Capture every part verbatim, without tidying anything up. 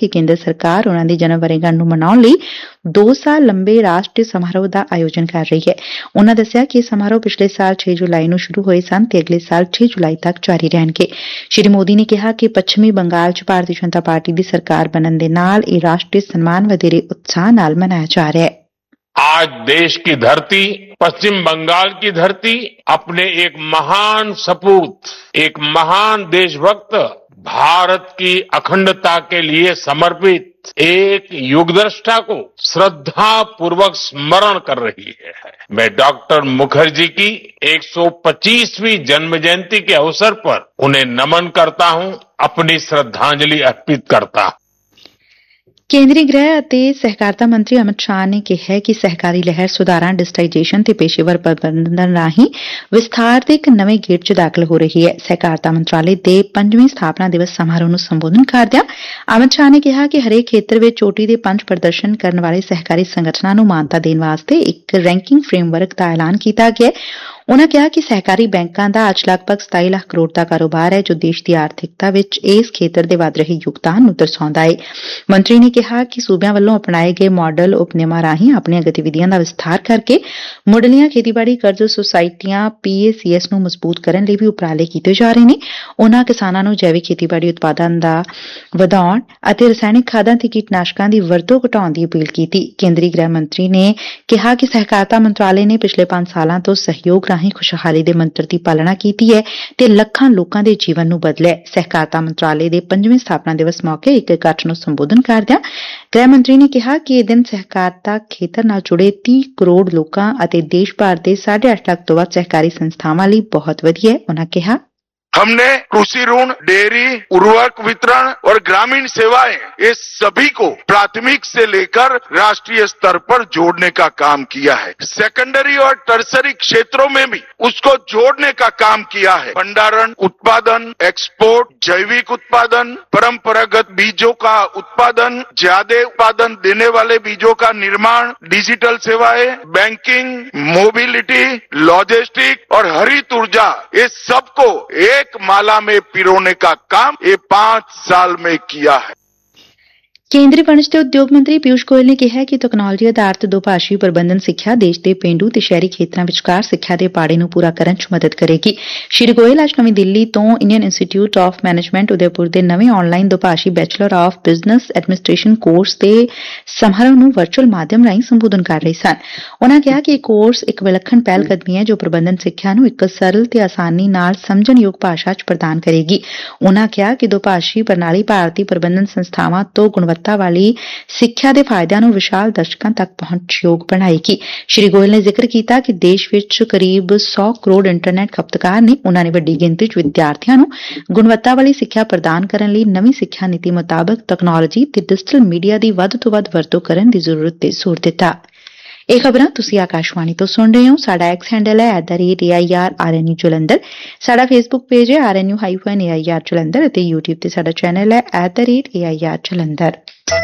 कि केंद्र सरकार उन्हां दी जन्म वर्षगांठ नूं मनाउण लई दो साल लंबे राष्ट्रीय समारोह का आयोजन कर रही है। उन्होंने दस्सिया कि समारोह पिछले साल छे जुलाई नूं शुरू होए सन ते अगले साल छे जुलाई तक जारी रहणगे। श्री मोदी ने कहा कि पश्चिमी बंगाल च भारतीय जनता पार्टी की सरकार बनन दे नाल इह राष्ट्रीय सम्मान वधेरे उत्साह नाल मनाया जा रहा है। आज देश की धरती, पश्चिम बंगाल की धरती अपने एक महान सपूत, एक महान देशभक्त, भारत की अखंडता के लिए समर्पित एक युगदृष्टा को श्रद्धा पूर्वक स्मरण कर रही है। मैं डॉक्टर मुखर्जी की एक सौ पच्चीसवीं जन्म जयंती के अवसर पर उन्हें नमन करता हूं, अपनी श्रद्धांजलि अर्पित करता हूं। केंद्रीय गृह ਅਤੇ ਸਹਿਕਾਰਤਾ ਮੰਤਰੀ ਅਮਿਤ ਸ਼ਾਹ ਨੇ ਕਿਹਾ ਕਿ ਸਹਿਕਾਰੀ ਲਹਿਰ ਸੁਧਾਰਾਂ, ਡਿਜੀਟਾਈਜੇਸ਼ਨ ਤੇ ਪੇਸ਼ੇਵਰ ਪ੍ਰਬੰਧਨ ਰਾਹੀਂ ਵਿਸਥਾਰ ਦੇ ਇੱਕ ਨਵੇਂ ਗੇੜ 'ਚ ਦਾਖਲ ਹੋ ਰਹੀ ਹੈ। ਸਹਿਕਾਰਤਾ ਮੰਤਰਾਲੇ ਦੇ ਪੰਜਵੇਂ ਸਥਾਪਨਾ ਦਿਵਸ ਸਮਾਰੋਹ ਨੂੰ ਸੰਬੋਧਨ ਕਰਦਿਆਂ ਅਮਿਤ ਸ਼ਾਹ ਨੇ ਕਿਹਾ ਕਿ ਹਰੇਕ ਖੇਤਰ ਵਿੱਚ ਚੋਟੀ ਦੇ ਪੰਜ ਪ੍ਰਦਰਸ਼ਨ ਕਰਨ ਵਾਲੇ ਸਹਿਕਾਰੀ ਸੰਗਠਨਾਂ ਨੂੰ ਮਾਨਤਾ ਦੇਣ ਵਾਸਤੇ ਇੱਕ ਰੈਂਕਿੰਗ ਫਰੇਮਵਰਕ ਦਾ ਐਲਾਨ ਕੀਤਾ ਗਿਆ ਹੈ। ਉਨ੍ਹਾਂ ਕਿਹਾ ਕਿ ਸਹਿਕਾਰੀ ਬੈਂਕਾਂ ਦਾ ਅੱਜ ਲਗਭਗ ਸਤਾਈ ਲੱਖ ਕਰੋੜ ਦਾ ਕਾਰੋਬਾਰ ਹੈ, ਜੋ ਦੇਸ਼ ਦੀ ਆਰਥਿਕਤਾ ਵਿੱਚ ਇਸ ਖੇਤਰ ਦੇ ਵਧ ਰਹੇ ਯੋਗਦਾਨ ਨੂੰ ਦਰਸਾਉਂਦਾ ਹੈ। ਮੰਤਰੀ ਨੇ ਕਿਹਾ ਕਿ ਸੂਬਿਆਂ ਵੱਲੋਂ ਅਪਣਾਏ ਗਏ ਮਾਡਲ ਉਪਨਿਯਮਾਂ ਰਾਹੀਂ ਆਪਣੀਆਂ ਗਤੀਵਿਧੀਆਂ ਦਾ ਵਿਸਥਾਰ ਕਰਕੇ ਮੁੱਢਲੀਆਂ ਖੇਤੀਬਾੜੀ ਕਰਜ਼ ਸੁਸਾਇਟੀਆਂ ਪੀ ਏ ਸੀ ਐਸ ਨੂੰ ਮਜ਼ਬੂਤ ਕਰਨ ਲਈ ਵੀ ਉਪਰਾਲੇ ਕੀਤੇ ਜਾ ਰਹੇ ਨੇ। ਉਨ੍ਹਾਂ ਕਿਸਾਨਾਂ ਨੂੰ ਜੈਵਿਕ ਖੇਤੀਬਾੜੀ ਉਤਪਾਦਾਂ ਦਾ ਵਧਾਉਣ ਅਤੇ ਰਸਾਇਣਿਕ ਖਾਦਾਂ ਤੇ ਕੀਟਨਾਸ਼ਕਾਂ ਦੀ ਵਰਤੋਂ ਘਟਾਉਣ ਦੀ ਅਪੀਲ ਕੀਤੀ। ਕੇਂਦਰੀ ਗ੍ਰਹਿ ਮੰਤਰੀ ਨੇ ਕਿਹਾ ਕਿ ਸਹਿਕਾਰਤਾ ਮੰਤਰਾਲੇ ਨੇ ਪਿਛਲੇ ਪੰਜ ਸਾਲਾਂ ਤੋਂ ਸਹਿਯੋਗ ਰਾਹੀਂ ਖੁਸ਼ਹਾਲੀ ਦੇ ਮੰਤਰ ਦੀ ਪਾਲਣਾ ਕੀਤੀ ਹੈ ਤੇ ਲੱਖਾਂ ਲੋਕਾਂ ਦੇ ਜੀਵਨ ਨੂੰ ਬਦਲਿਆ। ਸਹਿਕਾਰਤਾ ਮੰਤਰਾਲੇ ਦੇ ਪੰਜਵੇਂ ਸਥਾਪਨਾ ਦਿਵਸ ਮੌਕੇ ਇੱਕ ਇਕੱਠ ਨੂੰ ਸੰਬੋਧਨ ਕਰਦਿਆਂ ਗ੍ਰਹਿ ਮੰਤਰੀ ਨੇ ਕਿਹਾ ਕਿ ਇਹ ਦਿਨ ਸਹਿਕਾਰਤਾ ਖੇਤਰ ਨਾਲ ਜੁੜੇ ਤੀਹ ਕਰੋੜ ਲੋਕਾਂ ਅਤੇ ਦੇਸ਼ ਭਰ ਦੇ ਸਾਢੇ ਅੱਠ ਲੱਖ ਤੋਂ ਵੱਧ ਸਹਿਕਾਰੀ ਸੰਸਥਾਵਾਂ ਲਈ ਬਹੁਤ ਵਧੀਆ ਹੈ। ਉਨ੍ਹਾਂ ਕਿਹਾ, हमने कृषि ऋण, डेयरी, उर्वरक वितरण और ग्रामीण सेवाएं ये सभी को प्राथमिक से लेकर राष्ट्रीय स्तर पर जोड़ने का काम किया है। सेकेंडरी और टर्सरी क्षेत्रों में भी उसको जोड़ने का काम किया है। भंडारण, उत्पादन, एक्सपोर्ट, जैविक उत्पादन, परंपरागत बीजों का उत्पादन, ज्यादा उत्पादन देने वाले बीजों का निर्माण, डिजिटल सेवाएं, बैंकिंग, मोबिलिटी, लॉजिस्टिक और हरित ऊर्जा, ये सबको एक एक माला में पिरोने का काम ये पांच साल में किया है। ਕੇਂਦਰੀ ਵਣਜ ਤੇ ਉਦਯੋਗ ਮੰਤਰੀ ਪਿਊਸ਼ ਗੋਇਲ ਨੇ ਕਿਹਾ ਕਿ ਤਕਨਾਲੋਜੀ ਆਧਾਰਿਤ ਦੋਭਾਸ਼ੀ ਪ੍ਰਬੰਧਨ ਸਿੱਖਿਆ ਦੇਸ਼ ਦੇ ਪੇਂਡੂ ਤੇ ਸ਼ਹਿਰੀ ਖੇਤਰਾਂ ਵਿਚਕਾਰ ਸਿੱਖਿਆ ਦੇ ਪਾੜੇ ਨੂੰ ਪੂਰਾ ਕਰਨ 'ਚ ਮਦਦ ਕਰੇਗੀ। ਸ਼੍ਰੀ ਗੋਇਲ ਅੱਜ ਨਵੀਂ ਦਿੱਲੀ ਤੋਂ Indian institute of management Udaipur ਦੇ ਨਵੇਂ online ਦੋਭਾਸ਼ੀ bachelor of business administration course ਦੇ ਸਮਾਰੋਹ ਨੂੰ ਵਰਚੁਅਲ ਮਾਧਿਅਮ ਰਾਹੀਂ ਸੰਬੋਧਨ ਕਰ ਰਹੇ ਸਨ। ਉਨ੍ਹਾਂ ਕਿਹਾ ਕਿ ਇਹ ਕੋਰਸ ਇੱਕ ਵਿਲੱਖਣ ਪਹਿਲ ਕਦਮੀ ਹੈ ਜੋ ਪ੍ਰਬੰਧਨ ਸਿੱਖਿਆ ਨੂੰ ਇੱਕ ਸਰਲ ਤੇ ਆਸਾਨੀ ਨਾਲ ਸਮਝਣਯੋਗ ਭਾਸ਼ਾ 'ਚ ਪ੍ਰਦਾਨ ਕਰੇਗੀ। ਉਨ੍ਹਾਂ ਕਿਹਾ ਕਿ ਦੋਭਾਸ਼ੀ ਪ੍ਰਣਾਲੀ ਭਾਰਤੀ ਪ੍ਰਬੰਧਨ ਸੰਸਥਾਵਾਂ ਤੋਂ ਗੁਣਵੱਤਾ ਵਾਲੀ ਸਿੱਖਿਆ ਦੇ ਫਾਇਦਿਆਂ ਨੂੰ ਵਿਸ਼ਾਲ ਦਰਸ਼ਕਾਂ ਤੱਕ ਪਹੁੰਚਯੋਗ ਬਣਾਏਗੀ। ਸ਼੍ਰੀ ਗੋਇਲ ਨੇ ਜ਼ਿਕਰ ਕੀਤਾ ਕਿ ਦੇਸ਼ ਵਿੱਚ ਕਰੀਬ ਸੌ ਕਰੋੜ ਇੰਟਰਨੈਟ ਖਪਤਕਾਰ ਨੇ। ਉਨ੍ਹਾਂ ਨੇ ਵੱਡੀ ਗਿਣਤੀ 'ਚ ਵਿਦਿਆਰਥੀਆਂ ਨੂੰ ਗੁਣਵੱਤਾ ਵਾਲੀ ਸਿੱਖਿਆ ਪ੍ਰਦਾਨ ਕਰਨ ਲਈ ਨਵੀਂ ਸਿੱਖਿਆ ਨੀਤੀ ਮੁਤਾਬਕ ਤਕਨਾਲੋਜੀ ਤੇ ਡਿਜੀਟਲ ਮੀਡੀਆ ਦੀ ਵੱਧ ਤੋਂ ਵੱਧ ਵਰਤੋਂ ਕਰਨ ਦੀ ਜ਼ਰੂਰਤ ਤੇ ਜ਼ੋਰ ਦਿੱਤਾ। ਇਹ ਖਬਰਾਂ ਤੁਸੀਂ ਆਕਾਸ਼ਵਾਣੀ ਤੋਂ ਸੁਣ ਰਹੇ ਹੋ। ਸਾਡਾ ਐਕਸ ਹੈਂਡਲ ਹੈ at the rate A I R R N U Jalandhar. ਸਾਡਾ ਫੇਸਬੁੱਕ ਪੇਜ ਹੈ R N U hyphen A I R Jalandhar ਅਤੇ ਯੂਟਿਊਬ ਤੇ ਸਾਡਾ ਚੈਨਲ ਹੈ at the rate A I R Jalandhar.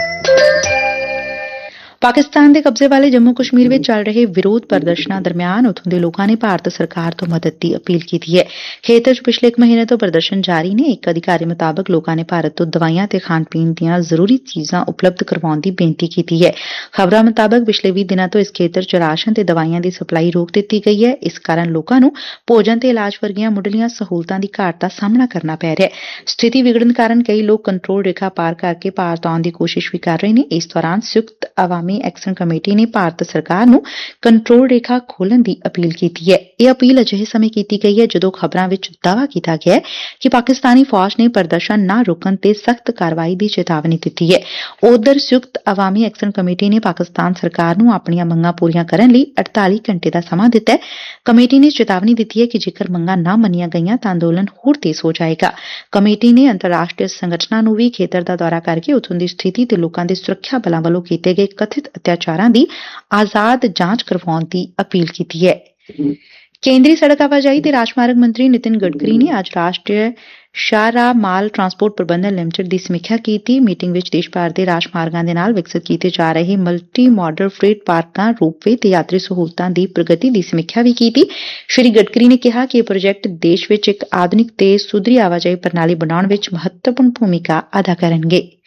Pakistan ਦੇ ਕਬਜ਼ੇ ਵਾਲੇ ਜੰਮੂ ਕਸ਼ਮੀਰ ਵਿੱਚ ਚੱਲ ਰਹੇ ਵਿਰੋਧ ਪ੍ਰਦਰਸ਼ਨਾਂ ਦਰਮਿਆਨ ਉੱਥੋਂ ਦੇ ਲੋਕਾਂ ਨੇ ਭਾਰਤ ਸਰਕਾਰ ਤੋਂ ਮਦਦ ਦੀ ਅਪੀਲ ਕੀਤੀ ਹੈ। ਖੇਤਰ 'ਚ ਪਿਛਲੇ ਇੱਕ ਮਹੀਨੇ ਤੋਂ ਪ੍ਰਦਰਸ਼ਨ ਜਾਰੀ ਨੇ। ਇੱਕ ਅਧਿਕਾਰੀ ਮੁਤਾਬਕ ਲੋਕਾਂ ਨੇ ਭਾਰਤ ਤੋਂ ਦਵਾਈਆਂ ਤੇ ਖਾਣ ਪੀਣ ਦੀਆਂ ਜ਼ਰੂਰੀ ਚੀਜ਼ਾਂ ਉਪਲਬਧ ਕਰਵਾਉਣ ਦੀ ਬੇਨਤੀ ਕੀਤੀ ਹੈ। ਖਬਰਾਂ ਮੁਤਾਬਕ ਪਿਛਲੇ ਵੀਹ ਦਿਨਾਂ ਤੋਂ ਇਸ ਖੇਤਰ 'ਚ ਰਾਸ਼ਨ ਤੇ ਦਵਾਈਆਂ ਦੀ ਸਪਲਾਈ ਰੋਕ ਦਿੱਤੀ ਗਈ ਹੈ। ਇਸ ਕਾਰਨ ਲੋਕਾਂ ਨੂੰ ਭੋਜਨ ਤੇ ਇਲਾਜ ਵਰਗੀਆਂ ਮੁੱਢਲੀਆਂ ਸਹੂਲਤਾਂ ਦੀ ਘਾਟ ਦਾ ਸਾਹਮਣਾ ਕਰਨਾ ਪੈ ਰਿਹਾ ਹੈ। ਸਥਿਤੀ ਵਿਗੜਨ ਕਾਰਨ ਕਈ ਲੋਕ ਕੰਟਰੋਲ ਰੇਖਾ ਪਾਰ ਕਰਕੇ ਭਾਰਤ ਆਉਣ ਦੀ ਕੋਸ਼ਿਸ਼ ਵੀ ਕਰ ਰਹੇ ਨੇ। ਇਸ ਦੌਰਾਨ ਸੰਯੁਕਤ ਅਵਾਮੀ ਐਕਸ਼ਨ ਕਮੇਟੀ ਨੇ ਭਾਰਤ ਸਰਕਾਰ ਨੂੰ ਕੰਟਰੋਲ ਰੇਖਾ ਖੋਲ੍ਹਣ ਦੀ ਅਪੀਲ ਕੀਤੀ ਹੈ। ਇਹ ਅਪੀਲ ਅਜਿਹੇ ਸਮੇਂ ਕੀਤੀ ਗਈ ਹੈ ਜਦੋਂ ਖਬਰਾਂ ਵਿੱਚ ਦਾਅਵਾ ਕੀਤਾ ਗਿਆ ਹੈ ਕਿ ਪਾਕਿਸਤਾਨੀ ਫੌਜ ਨੇ ਪ੍ਰਦਰਸ਼ਨ ਨਾ ਰੋਕਣ ਤੇ ਸਖਤ ਕਾਰਵਾਈ ਦੀ ਚੇਤਾਵਨੀ ਦਿੱਤੀ ਹੈ। ਉਧਰ ਸੰਯੁਕਤ ਅਵਾਮੀ ਐਕਸ਼ਨ ਕਮੇਟੀ ਨੇ ਪਾਕਿਸਤਾਨ ਸਰਕਾਰ ਨੂੰ ਆਪਣੀਆਂ ਮੰਗਾਂ ਪੂਰੀਆਂ ਕਰਨ ਲਈ ਅੜਤਾਲੀ ਘੰਟੇ ਦਾ ਸਮਾਂ ਦਿੱਤਾ ਹੈ। ਕਮੇਟੀ ਨੇ ਚੇਤਾਵਨੀ ਦਿੱਤੀ ਹੈ ਕਿ ਜੇਕਰ ਮੰਗਾਂ ਨਾ ਮੰਨੀਆਂ ਗਈਆਂ ਤਾਂ ਅੰਦੋਲਨ ਹੋਰ ਤੇਜ਼ ਹੋ ਜਾਏਗਾ। ਕਮੇਟੀ ਨੇ ਅੰਤਰਰਾਸ਼ਟਰੀ ਸੰਗਠਨਾਂ ਨੂੰ ਵੀ ਖੇਤਰ ਦਾ ਦੌਰਾ ਕਰਕੇ ਉੱਥੋਂ ਦੀ ਸਥਿਤੀ ਤੇ ਲੋਕਾਂ ਦੇ ਸੁਰੱਖਿਆ ਬਲਾਂ ਵੱਲੋਂ ਕੀਤੇ ਗਏ ਕਥਿਤ ਅਤਿਆਚਾਰਾਂ ਦੀ ਆਜ਼ਾਦ ਜਾਂਚ ਕਰਵਾਉਣ ਦੀ ਅਪੀਲ ਕੀਤੀ ਹੈ। ਕੇਂਦਰੀ ਸੜਕ ਆਵਾਜਾਈ ਤੇ ਰਾਜਮਾਰਗ ਮੰਤਰੀ ਨਿਤਿਨ ਗਡਕਰੀ ਨੇ ਅੱਜ ਰਾਸ਼ਟਰੀ ਸ਼ਾਹਰਾਹ ਮਾਲ ਟਰਾਂਸਪੋਰਟ ਪ੍ਰਬੰਧਨ ਲਿਮਟਿਡ ਦੀ ਸਮੀਖਿਆ ਕੀਤੀ। ਮੀਟਿੰਗ ਵਿੱਚ ਦੇਸ਼ ਭਰ ਦੇ ਰਾਜਮਾਰਗਾਂ ਦੇ ਨਾਲ ਵਿਕਸਿਤ ਕੀਤੇ ਜਾ ਰਹੇ ਮਲਟੀ ਮਾਡਲ ਫਰੇਟ ਪਾਰਕਾਂ, ਰੋਪਵੇ ਤੇ ਯਾਤਰੀ ਸਹੂਲਤਾਂ ਦੀ ਪ੍ਰਗਤੀ ਦੀ ਸਮੀਖਿਆ ਵੀ ਕੀਤੀ। ਸ਼੍ਰੀ ਗਡਕਰੀ ਨੇ ਕਿਹਾ ਕਿ ਇਹ ਪ੍ਰੋਜੈਕਟ ਦੇਸ਼ ਵਿੱਚ ਇੱਕ ਆਧੁਨਿਕ ਤੇ ਸੁਧਰੀ ਆਵਾਜਾਈ ਪ੍ਰਣਾਲੀ ਬਣਾਉਣ ਵਿੱਚ ਮਹੱਤਵਪੂਰਨ ਭੂਮਿਕਾ ਅਦਾ ਕਰਨਗੇ।